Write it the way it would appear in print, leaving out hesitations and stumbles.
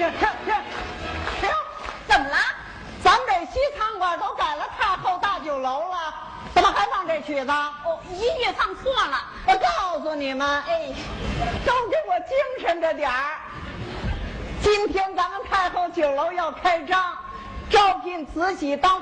停！ 怎么了？ 咱们这西餐馆都改了太后大酒楼了，怎么还放这曲子？ 哦，音乐放错了。 我告诉你们， 哎， 都给我精神着点儿。今天咱们太后酒楼要开张，招聘慈禧当